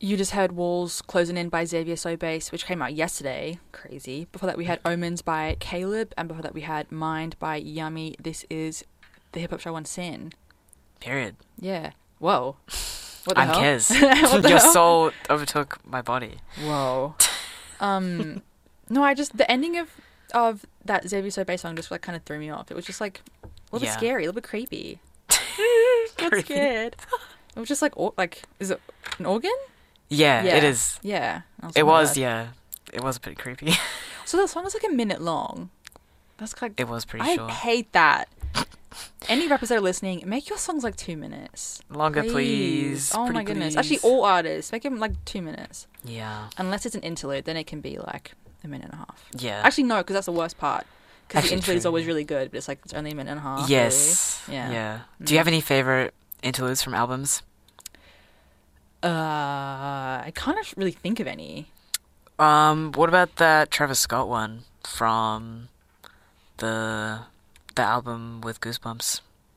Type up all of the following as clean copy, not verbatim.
You just heard Walls Closing In by Xavier So Bass, which came out yesterday. Crazy. Before that, we had Omens by Caleb. And before that, we had Mind by Yummy. This is the Hip Hop Show on Sin. Period. Yeah. Whoa. What the I'm hell? Kez. Your soul overtook my body. Whoa. No, the ending of that Xavier So Bass song just like kind of threw me off. It was just like a little bit scary, a little bit creepy. Got scared. It was just like is it an organ? Yeah, it is. Yeah. It was pretty creepy. So that song was like a minute long. That's like it was pretty short. I hate that. Any rappers that are listening, make your songs like 2 minutes. Longer, please. Oh Pretty my goodness. please. Actually, all artists, make them like 2 minutes. Yeah. Unless it's an interlude, then it can be like a minute and a half. Yeah. Actually, no, because that's the worst part. Because the interlude is true. always really good, but it's like it's only a minute and a half. Yes. Really. Yeah. Do you have any favorite interludes from albums? I can't really think of any. What about that Travis Scott one from the album with Goosebumps?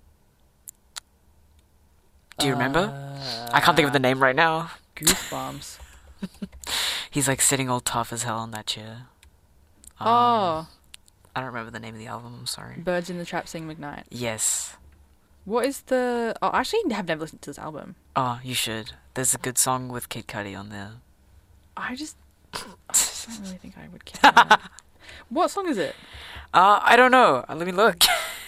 Do you remember? I can't think of the name right now. Goosebumps. He's like sitting all tough as hell on that chair. I don't remember the name of the album, I'm sorry. Birds in the Trap Sing McKnight. Yes. What is the... Oh, actually, I have never listened to this album. Oh, you should. There's a good song with Kid Cudi on there. I don't really think I would care. What song is it? I don't know. Let me look.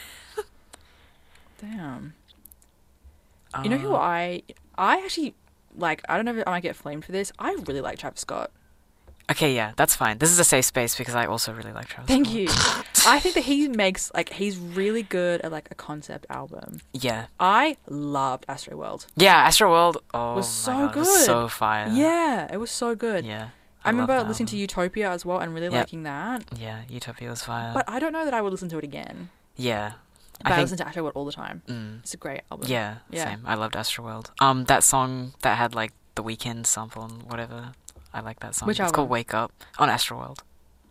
Damn. You know who I actually, like, I don't know if I might get flamed for this. I really like Travis Scott. Okay, yeah, that's fine. This is a safe space because I also really like Travis Thank Scott. you. I think that he makes, like, he's really good at, like, a concept album. Yeah. I loved Astroworld. Yeah, Astroworld. Oh, was so my God, good. It was so fire. Yeah, it was so good. Yeah. I remember love that listening to album. Utopia as well and really liking that. Yeah, Utopia was fire. But I don't know that I would listen to it again. Yeah. But I listen to Astroworld all the time. It's a great album. Yeah, same. I loved Astroworld. That song that had like the Weeknd sample and whatever. I like that song. Which it's album? called Wake Up on Astroworld.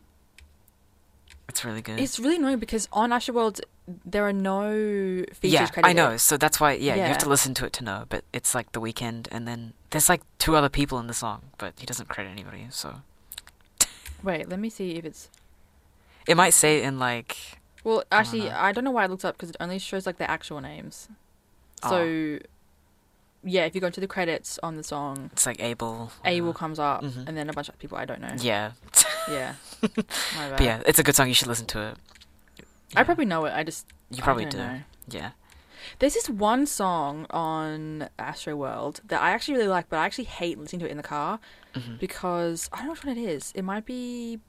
It's really good. It's really annoying because on Astroworld there are no features yeah, credited. I know. So that's why, you Yeah. have to listen to it to know. But it's like The Weeknd, and then there's like 2 other people in the song, but he doesn't credit anybody. So Wait, let me see if it's... it might say in like... Well, actually, I don't know why I looked up because it only shows like the actual names. So, yeah, if you go into the credits on the song, It's like Abel. Abel comes up, and then a bunch of people I don't know. Yeah. Yeah. My bad. But yeah, it's a good song. You should listen to it. I probably know it. You probably I do. don't know. Yeah. There's this one song on Astroworld that I actually really like, but I actually hate listening to it in the car because I don't know which one it is. It might be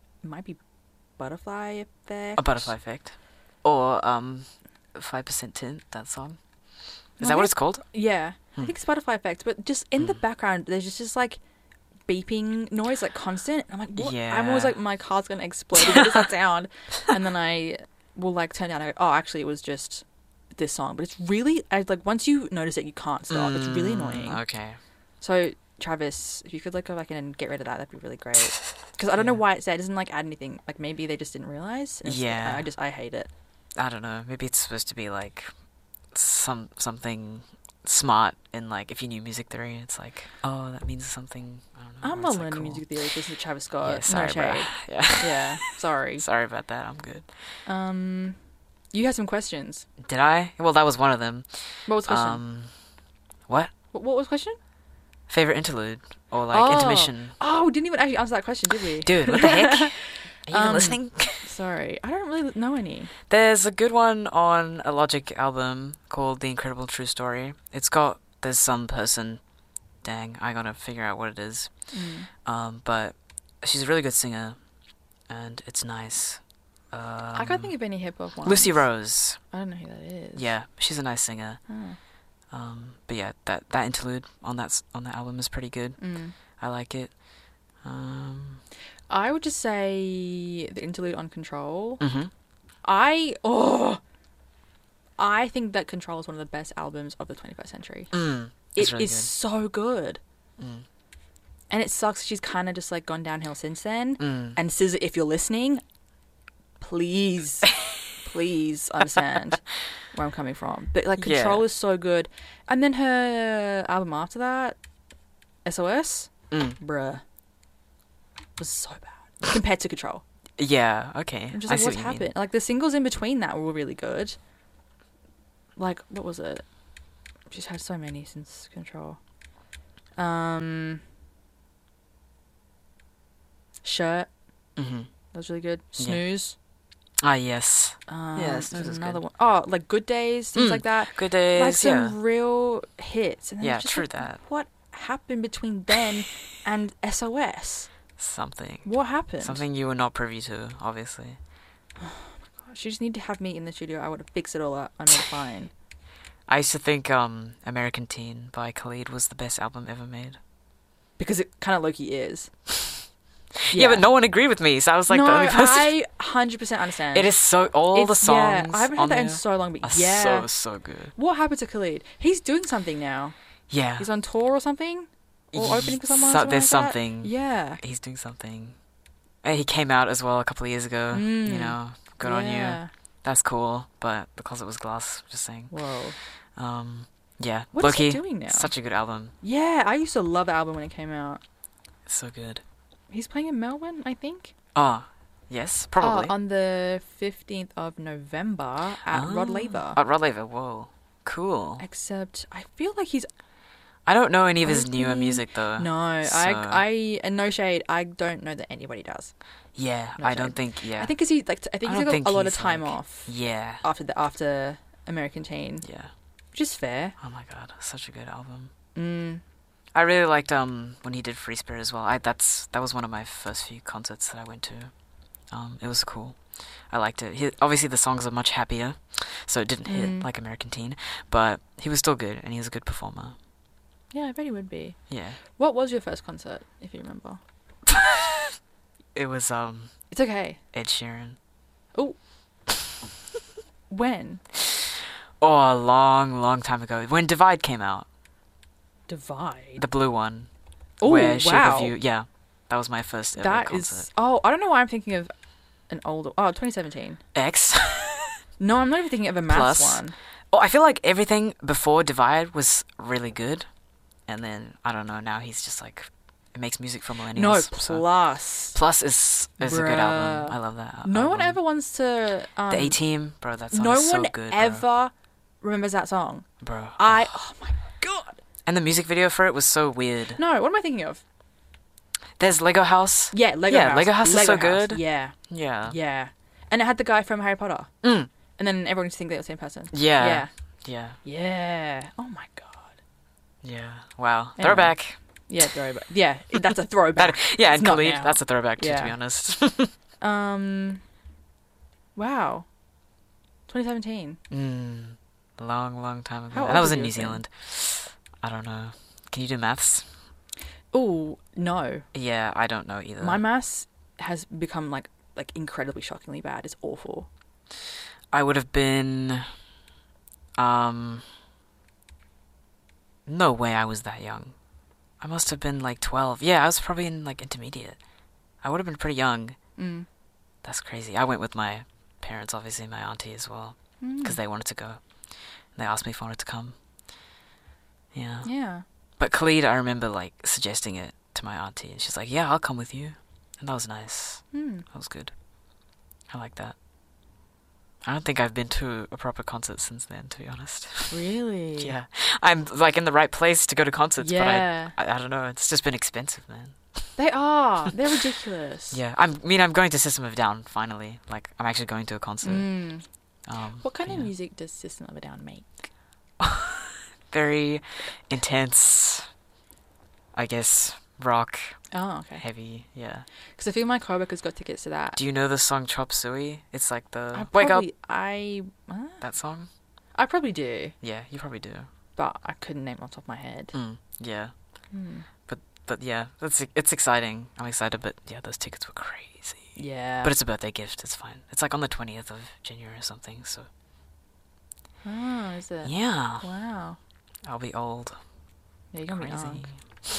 Butterfly Effect. A Butterfly Effect. Or 5% Tint, that song. Is that what it's called? Yeah. I think it's Butterfly Effect, but just in the background there's just like beeping noise, like constant. I'm like, what? Yeah. I'm always like, my car's gonna explode if it's that sound. And then I will like turn down and go, oh, actually it was just this song. But it's really, like, once you notice it, you can't stop. It's really annoying. Okay. So Travis, if you could like go back in and get rid of that, that'd be really great. Because I don't know why it's there. It doesn't like add anything. Like maybe they just didn't realize. Yeah. I hate it. I don't know. Maybe it's supposed to be like something smart in like, if you knew music theory, it's like, oh, that means something. I don't know. I'm not learning music theory. This is Travis Scott. Yeah, sorry, no bro. shade. Yeah. Yeah. Sorry. Sorry about that. I'm good. You had some questions. Did I? Well, that was one of them. What was the question? What? What was the question? Favorite interlude or like intermission? Oh, we didn't even actually answer that question, did we? Dude, what the heck? Are you even listening? Sorry, I don't really know any. There's a good one on a Logic album called The Incredible True Story. There's some person, dang, I gotta figure out what it is. But she's a really good singer, and it's nice. I can't think of any hip hop ones. Lucy Rose. I don't know who that is. Yeah, she's a nice singer. But yeah, that interlude on that album is pretty good. I like it. I would just say the interlude on Control. Mm-hmm. I think that Control is one of the best albums of the 21st century. It really is good. so good. And it sucks she's kind of just like gone downhill since then. And SZA, if you're listening, please understand where I'm coming from. But like Control is so good. And then her album after that, SOS, Mm. bruh, was so bad compared to Control. Yeah, okay. I'm just I like, see what's what you mean. happened? Like the singles in between that were really good. Like, what was it? She's had so many since Control. Shirt. Mm-hmm. That was really good. Yeah. Snooze. Ah, yes. Yes, Snooze is another good. one. Oh, like Good Days, things like that. Good Days, Like some yeah. real hits. And then Yeah, it's just true like, that. what happened between then and SOS? Something. What happened? Something you were not privy to, obviously. She just need to have me in the studio. I would have fixed it all up. I know fine. I used to think American Teen by Khalid was the best album ever made. Because it kind of low-key is. Yeah, but no one agreed with me, so I was like no, the only person. I 100% understand. It is so all the songs. Yeah, I haven't heard that in so long, but yeah. so good. What happened to Khalid? He's doing something now. Yeah. He's on tour or something? Or opening for someone? There's like something. That? Yeah. He's doing something. He came out as well a couple of years ago. You know, good on you. That's cool. But The Closet Was Glass, just saying. Whoa. Yeah. What Loki, is he doing now? such a good album. Yeah, I used to love the album when it came out. It's so good. He's playing in Melbourne, I think. Oh, yes, probably. On the 15th of November at Rod Laver. At Rod Laver, whoa. Cool. Except, I feel like he's... I don't know any of his newer music, though. No, so... I and no shade, I don't know that anybody does. Yeah, No I shade. don't think, yeah. I think 'cause he, like, I think he's got a lot of time off. Yeah. After American Teen. Yeah. Which is fair. Oh my god, such a good album. Mm. I really liked when he did Free Spirit as well. That was one of my first few concerts that I went to. It was cool. I liked it. Obviously the songs are much happier, so it didn't hit like American Teen, but he was still good and he was a good performer. Yeah, I bet he would be. Yeah. What was your first concert, if you remember? It was It's okay. Ed Sheeran. Oh. When? Oh, a long time ago. When Divide came out. Divide? The blue one. Oh, where Shape wow. of You. Yeah. That was my first ever That concert. is... Oh, I don't know why I'm thinking of an older... Oh, 2017. X. No, I'm not even thinking of a maths Plus. one. Oh, I feel like everything before Divide was really good. And then, I don't know, now he's just like... It makes music for millennials. No, so- Plus. Plus is a good album. Bruh. I love that No album. one ever wants to... The A-Team, bro, that song No is so one good, ever remembers that song. bro. Oh my god. And the music video for it was so weird. No, what am I thinking of? There's Lego House. Yeah, Lego House. Lego House is so House. good. Yeah, Yeah. yeah. And it had the guy from Harry Potter. Mm. And then everyone used to think they were the same person. Yeah. Yeah. Yeah. Yeah. Oh my god. Yeah. Wow. Anyway. Throwback. Yeah, throwback. Yeah, that's a throwback. Yeah, It's and not Khalid, now. that's a throwback too, to Yeah. be honest. Wow. 2017. Long time ago. How And that old was were in you New then? Zealand. I don't know. Can you do maths? Oh, no. Yeah, I don't know either. My maths has become like incredibly shockingly bad. It's awful. I would have been... No way I was that young. I must have been like 12. Yeah, I was probably in like intermediate. I would have been pretty young. Mm. That's crazy. I went with my parents, obviously, my auntie as well, because they wanted to go. They asked me if I wanted to come. Yeah. Yeah. But Khalid, I remember like suggesting it to my auntie, and she's like, "Yeah, I'll come with you," and that was nice. That was good. I like that. I don't think I've been to a proper concert since then, to be honest. Really? Yeah, I'm like in the right place to go to concerts, Yeah. but I don't know. It's just been expensive, man. They are. They're ridiculous. Yeah, I'm going to System of a Down finally. Like, I'm actually going to a concert. What kind of yeah. music does System of a Down make? Very intense, I guess, rock, Oh, okay. heavy, yeah. Because I feel my coworkers got tickets to that. Do you know the song Chop Suey? It's like the I Wake Up, probably, that song? I probably do, Yeah, you probably do. but I couldn't name it off the top of my head. Yeah. But yeah, it's exciting. I'm excited, but yeah, those tickets were crazy. Yeah. But it's a birthday gift, it's fine. It's like on the 20th of January or something, so... Oh, is it? Yeah. Wow. I'll be old. Yeah, you're gonna be Crazy. young.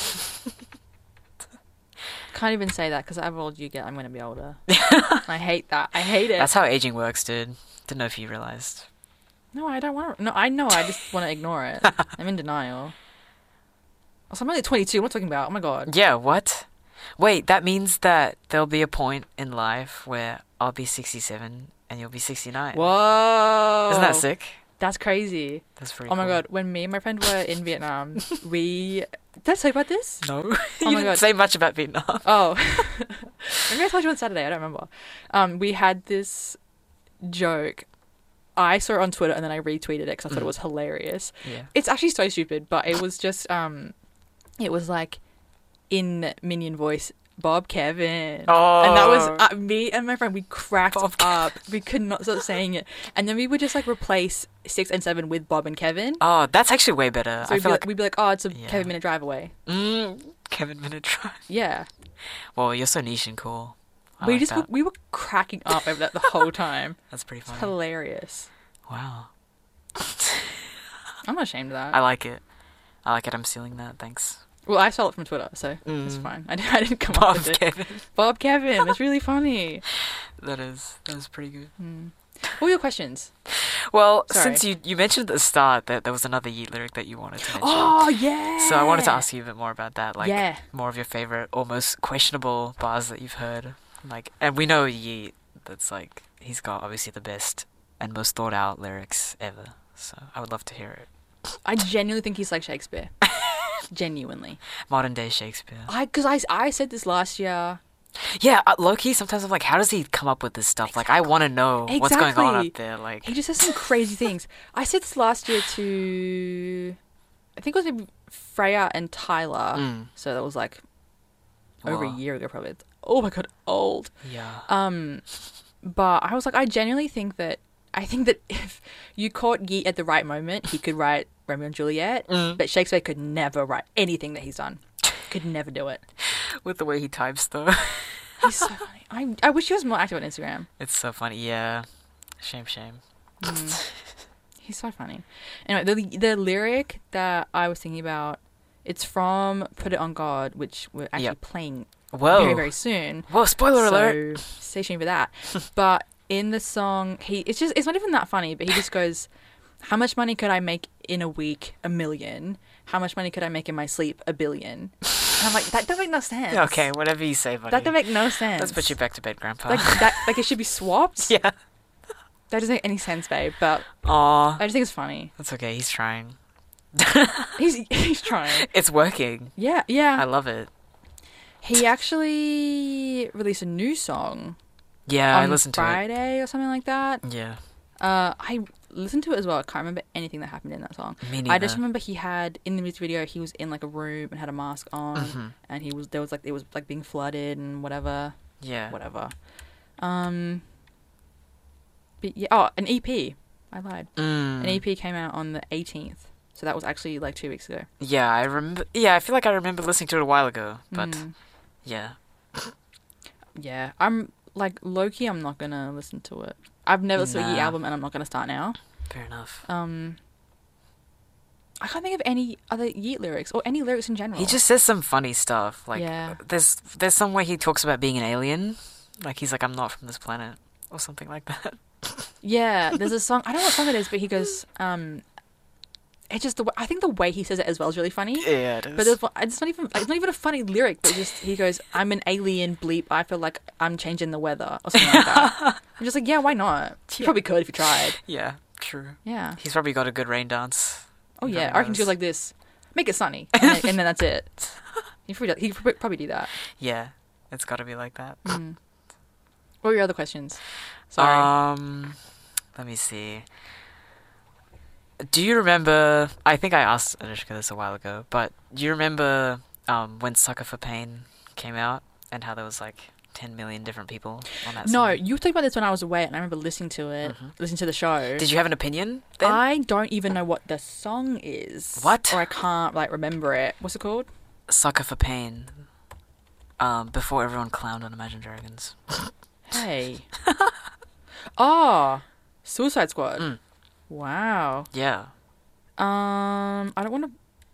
Can't even say that because the older you get, I'm gonna be older. I hate that. I hate it. That's how aging works, dude. Didn't know if you realized. No, I don't want to. No, I know. I just want to ignore it. I'm in denial. Oh, so I'm only 22. What am I talking about? Oh my god. Yeah, what? Wait, that means that there'll be a point in life where I'll be 67 and you'll be 69. Whoa. Isn't that sick? That's crazy. That's pretty Oh my cool. god. When me and my friend were in Vietnam, did I tell you about this? No. Oh You my didn't God. say much about Vietnam. Oh. Maybe I told you on Saturday. I don't remember. We had this joke. I saw it on Twitter and then I retweeted it because I thought it was hilarious. Yeah. It's actually so stupid, but it was just, it was like in Minion voice, Bob Kevin. Oh. And that was me and my friend. We cracked Bob up. We could not stop saying it. And then we would just like replace 6 and 7 with Bob and Kevin. Oh, that's actually way better. So I feel like we'd be like, oh, it's a Yeah. Kevin minute drive away. Kevin Minute Drive. Yeah. Well, you're so niche and cool. I we like just that. we were cracking up over that the whole time. That's pretty It's funny. hilarious. Wow. I'm not ashamed of that. I like it. I'm stealing that. Thanks. Well, I stole it from Twitter, so it's fine. I didn't come Bob up with it. Kevin. Bob Kevin. It's really funny. That is pretty good. What were your questions? Well, Sorry. since you mentioned at the start that there was another Yeet lyric that you wanted to mention. Oh, yeah. So I wanted to ask you a bit more about that. Like, Yeah. more of your favorite, almost questionable bars that you've heard. Like, and we know Yeet, that's like, he's got obviously the best and most thought out lyrics ever. So I would love to hear it. I genuinely think he's like Shakespeare. Genuinely. Modern day Shakespeare. Because I said this last year. Yeah, low-key, sometimes I'm like, how does he come up with this stuff? Like, I want to know what's going on Exactly. up there. Like, He just has some crazy things. I said this last year to, I think it was maybe Freya and Tyler. So that was like over a Whoa. year ago probably. Oh my god, old. Yeah. But I was like, I genuinely think that if you caught Yeet at the right moment, he could write Romeo and Juliet. But Shakespeare could never write anything that he's done. Could never do it. With the way he types, though. He's so funny. I wish he was more active on Instagram. It's so funny. Yeah. Shame. He's so funny. Anyway, the lyric that I was thinking about, it's from Put It On God, which we're actually Yep. playing Whoa. very, very soon. Whoa, spoiler alert. So stay tuned for that. But in the song, it's not even that funny, but he just goes, how much money could I make in a week? 1 million. How much money could I make in my sleep? 1 billion. And I'm like, that don't make no sense. Okay, whatever you say, buddy. That don't make no sense. Let's put you back to bed, Grandpa. Like it should be swapped. Yeah. That doesn't make any sense, babe. But Aw. I just think it's funny. That's okay. He's trying. He's trying. It's working. Yeah. I love it. He actually released a new song Yeah, I on listened to Friday or something like that. it. Yeah. I listened to it as well. I can't remember anything that happened in that song. Me I just neither. remember he had in the music video he was in like a room and had a mask on, Mm-hmm. and it was like being flooded and whatever. Yeah. But yeah, an EP. I lied. Mm. An EP came out on the 18th, so that was actually like 2 weeks ago. Yeah, I remember. Yeah, I feel like I remember listening to it a while ago. But yeah. Yeah, I'm like low-key, I'm not gonna listen to it. I've never listened to the Nah. album, and I'm not gonna start now. Fair enough. I can't think of any other Yeet lyrics or any lyrics in general. He just says some funny stuff. Like, Yeah. there's some way he talks about being an alien. Like, he's like, I'm not from this planet. Or something like that. Yeah, there's a song. I don't know what song it is, but he goes, it's just I think the way he says it as well is really funny. Yeah, it is. But it's not even a funny lyric. But just he goes, "I'm an alien bleep. I feel like I'm changing the weather" or something like that. I'm just like, yeah, why not? You probably could if you tried. Yeah, true. Yeah. He's probably got a good rain dance. Oh He yeah. probably I can knows. do like this. Make it sunny, and then that's it. He could probably do that. Yeah, it's got to be like that. What were your other questions? Sorry. Let me see. Do you remember? I think I asked Anushka this a while ago, but do you remember when "Sucker for Pain" came out and how there was like 10 million different people on that song? No, you were talking about this when I was away, and I remember listening to it, listening to the show. Did you have an opinion then? I don't even know what the song is. What? Or I can't like remember it. What's it called? "Sucker for Pain." Before everyone clowned on Imagine Dragons. Hey. Suicide Squad. Wow. Yeah. I don't want to.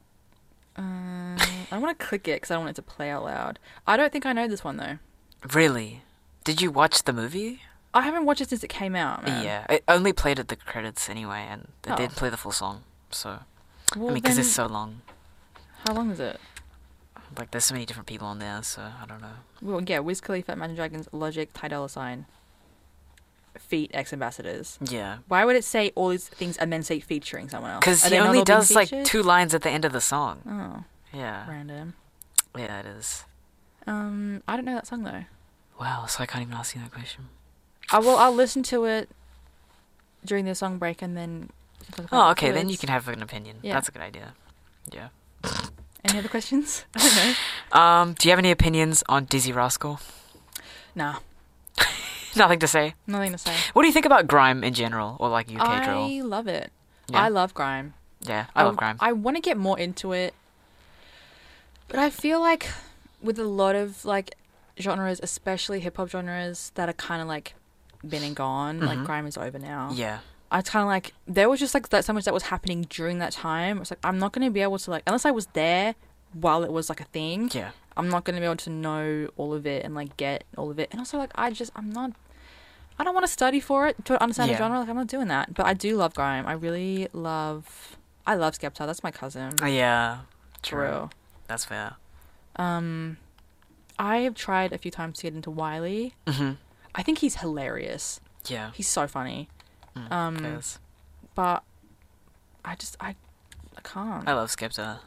I don't want to click it because I don't want it to play out loud. I don't think I know this one though. Really? Did you watch the movie? I haven't watched it since it came out. Man. Yeah, it only played at the credits anyway, and it Oh. did play the full song. So Well, I mean, because then it's so long. How long is it? Like, there's so many different people on there, so I don't know. Well, yeah, Wiz Khalifa, Imagine Dragons, Logic, Ty Dolla $ign, feat ex-ambassadors. Yeah. Why would it say all these things and then say featuring someone else? Because Are he they not only all being does, like, featured? 2 lines at the end of the song. Oh, Yeah. random. Yeah, it is. I don't know that song though. Wow, so I can't even ask you that question. I'll listen to it during the song break and then. Oh, okay, then you can have an opinion. Yeah. That's a good idea. Yeah. Any other questions? I don't know. Do you have any opinions on Dizzy Rascal? Nah, Nothing to say. nothing to say. What do you think about grime in general, or like UK drill? I love it. Yeah. I love grime. Yeah, I love grime. I want to get more into it, but I feel like with a lot of like genres, especially hip hop genres that are kind of like been and gone, like grime is over now. Yeah. I kind of like there was just like that so much that was happening during that time. It's like I'm not going to be able to like unless I was there while it was like a thing. Yeah. I'm not going to be able to know all of it and like get all of it. And also like I don't want to study for it to understand the genre. Like I'm not doing that. But I do love grime. I love Skepta. That's my cousin. Yeah. For True. real. That's fair. I have tried a few times to get into Wiley. Mm-hmm. I think he's hilarious. Yeah. He's so funny. Yes. But I can't. I love Skepta.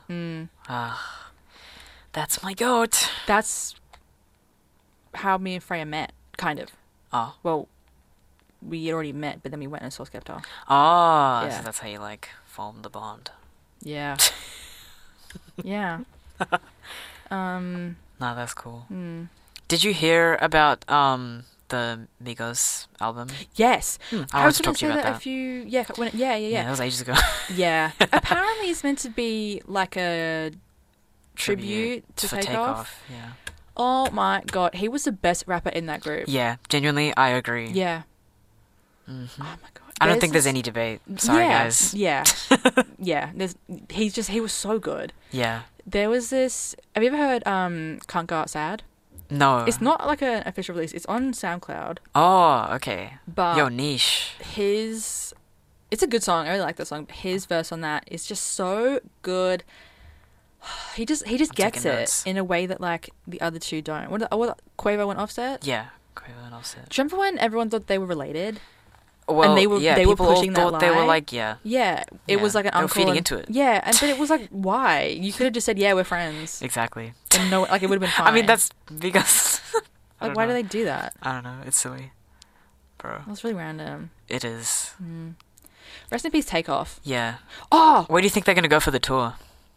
That's my goat. That's how me and Freya met, kind of. Oh. Well, we had already met, but then we went and saw Skepta. Oh, Yeah. so that's how you like formed the bond. Yeah. Yeah. No, that's cool. Did you hear about the Migos album? Yes. I was going to talk to you about that. a few. Yeah. Yeah, that was ages ago. Yeah. Apparently, it's meant to be like a tribute to for Takeoff. Yeah. Oh my god, he was the best rapper in that group. Yeah, genuinely, I agree. Yeah. Mm-hmm. Oh my god. I don't think there's any debate. Sorry, guys. Yeah. Yeah. He was so good. Yeah. There was this. Have you ever heard Can't Go Outside? No. It's not like an official release. It's on SoundCloud. Oh, okay. But Yo, niche. it's a good song. I really like that song. But his verse on that is just so good. He just gets it notes. in a way that like the other two don't. What Quavo and Offset? Yeah, Quavo and Offset. Do you remember when everyone thought they were related? Well, and they were people pushing all that thought they were lie? like, yeah. Yeah, it was like an they were uncle. feeding into it. Yeah, but it was like, why? You could have just said, yeah, we're friends. Exactly. And no, like it would have been fine. I mean, that's because. like, why do they do that? I don't know. It's silly, bro. That's really random. It is. Rest in peace, Takeoff. Yeah. Oh, Where do you think they're gonna go for the tour?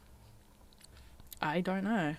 I don't know.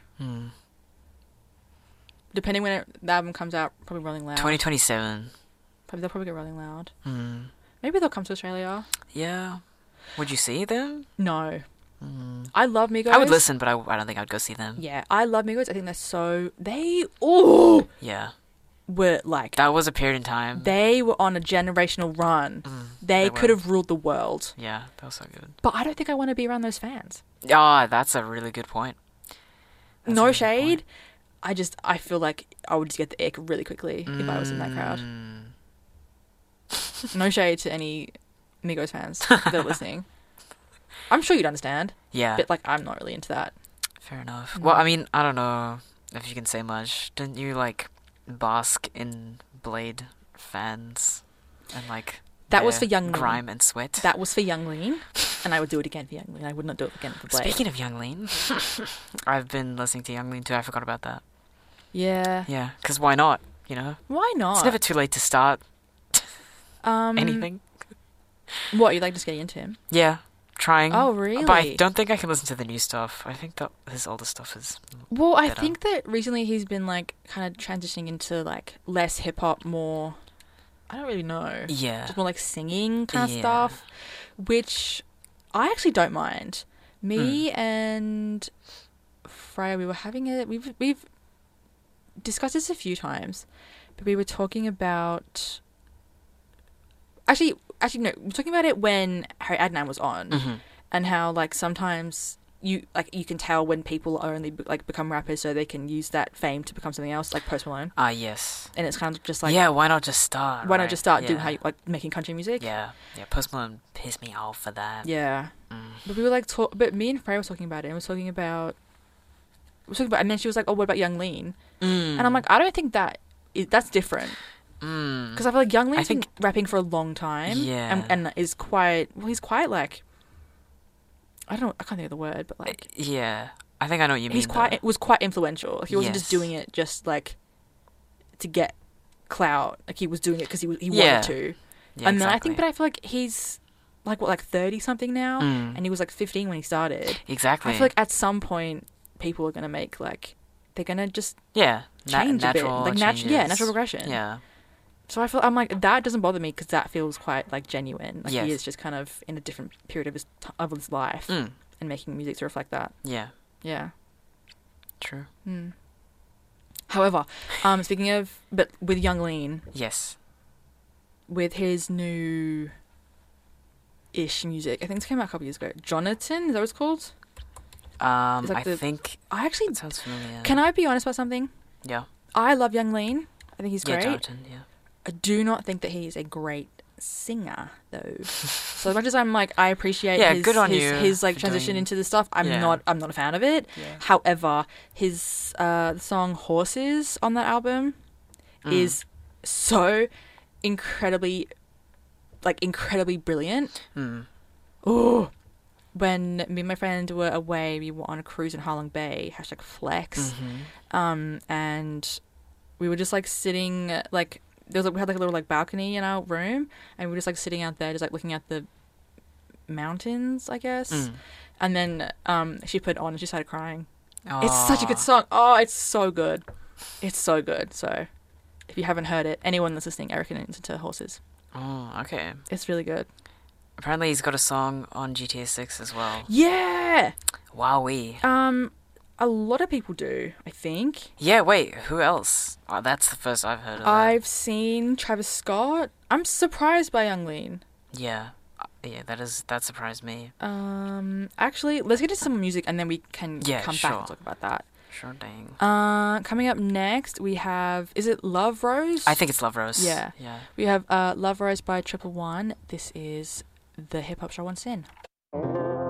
Depending when the album comes out, probably Rolling Loud. 2027. They'll probably get Rolling Loud. Maybe they'll come to Australia. Yeah. Would you see them? No. I love Migos. I would listen, but I don't think I'd go see them. Yeah, I love Migos. I think they Yeah. were like, That was a period in time. they were on a generational run. They They could were. have ruled the world. Yeah, that was so good. But I don't think I want to be around those fans. Oh, that's a really good point. That's a No really good shade. point. I feel like I would just get the ick really quickly if I was in that crowd. No shade to any Migos fans that are listening. I'm sure you'd understand. Yeah. But like, I'm not really into that. Fair enough. Well, I mean, I don't know if you can say much. Didn't you like bask in Blade fans and like That was their for Young Lean. grime and sweat? That was for Young Lean, and I would do it again for Young Lean. I would not do it again for Blade. Speaking of Young Lean, I've been listening to Young Lean too. I forgot about that. Yeah. Yeah, because why not? You know, Why not? it's never too late to start anything. What, you like just getting into him? Yeah, trying. Oh, really? But I don't think I can listen to the new stuff. I think that his older stuff is. Well, I better. think that recently he's been like kind of transitioning into like less hip hop, more. I don't really know. Yeah. Just more like singing kind of Yeah. stuff, which I actually don't mind. Me and Freya, we were having we've discussed this a few times, but we were talking about. Actually, no. We're talking about it when Harry Adnan was on, and how like sometimes you can tell when people are only like become rappers so they can use that fame to become something else, like Post Malone. Ah, yes. And it's kind of just like, Yeah, why not just start? why not right? just start doing Yeah. how you, like making country music? Yeah, Post Malone pissed me off for that. Yeah. But we were like, but me and Freya was talking about it, and and then she was like, oh, what about Young Lean? And I'm like, I don't think that's different. Because I feel like Young Lean's been rapping for a long time. Yeah. And is quite, well, he's quite like, I can't think of the word, but like. Yeah. I think I know what you mean. Was quite influential. Like, he wasn't just doing it just like to get clout. Like, he was doing it because he wanted to. Yeah, and then I feel like he's like, what, like 30 something now? And he was like 15 when he started. Exactly. I feel like at some point people are going to make like, they're going to just change a bit. Like, natural progression. Yeah. So I'm like, that doesn't bother me because that feels quite like genuine. Like, he is just kind of in a different period of his life and making music to reflect that. Yeah. Yeah. True. However, speaking of, but with Young Lean. Yes. With his new-ish music, I think it came out a couple years ago. Jonathan, is that what it's called? I think. I actually. That sounds familiar. Can I be honest about something? Yeah. I love Young Lean. I think he's great. Yeah, Jonathan, yeah. I do not think that he is a great singer, though. So as much as I'm like, I appreciate his like transition into this stuff, I'm not a fan of it. Yeah. However, his the song Horses on that album is so incredibly brilliant. Oh, when me and my friend were away, we were on a cruise in Harlong Bay, #flex. And we were just like sitting like, we had like a little like balcony in our room, and we were just like sitting out there, just like looking at the mountains, I guess. And then she put it on and she started crying. Aww. It's such a good song. Oh, it's so good. It's so good. So if you haven't heard it, anyone that's listening, I recommend it to Horses. Oh, okay. It's really good. Apparently he's got a song on GTA 6 as well. Yeah. Wowee. A lot of people do, I think. Yeah, wait, who else? Oh, that's the first I've heard of that. I've seen Travis Scott. I'm surprised by Young Lean. Yeah. Yeah, that surprised me. Actually, let's get into some music and then we can come back and talk about that. Sure thing. Coming up next, we have, is it Love Rose? I think it's Love Rose. Yeah. We have Love Rose by Triple One. This is the Hip Hop Show on Sin.